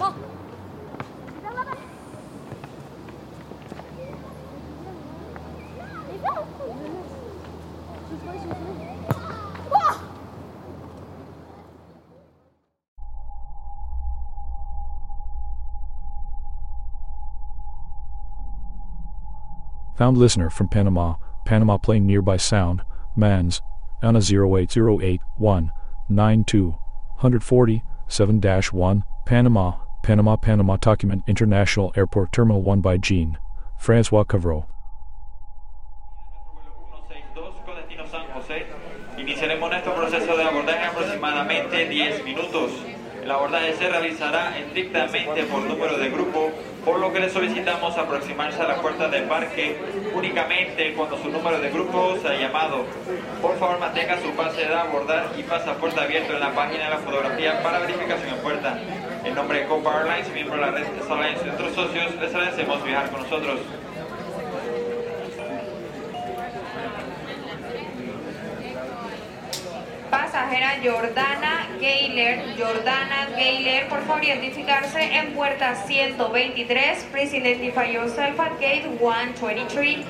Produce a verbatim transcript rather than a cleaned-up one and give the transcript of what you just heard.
Found listener from Panama, Panama playing nearby sound, Mans, Anna zero eight zero eight one nine two four zero seven dash one, Panama, Panama, Panama document International Airport Terminal one by Jean, François Cavreau. Con destino San José. Iniciaremos nuestro proceso de abordaje en aproximadamente diez minutos. El abordaje se realizará estrictamente por número de grupo, por lo que le solicitamos aproximarse a la puerta de embarque únicamente cuando su número de grupo sea llamado. Por favor, mantenga su pase de abordar y pasaporte abierto en la página de la fotografía para verificación en puerta. En nombre de Copa Airlines, miembro de la red Airlines y nuestros socios, les agradecemos viajar con nosotros. Pasajera Jordana Gayler, Jordana Gayler, por favor identificarse en puerta ciento veintitrés. Please identify yourself at gate one twenty-three.